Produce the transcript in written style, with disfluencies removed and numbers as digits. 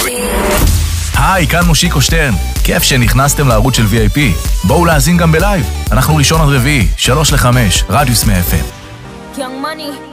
היי, כאן מושיקו שטרן. כיף שנכנסתם לערוץ של VIP. בואו להאזין גם בלייב. אנחנו ראשון עד רביעי, 3 ל-5, רדיוס מ-FM. Young Money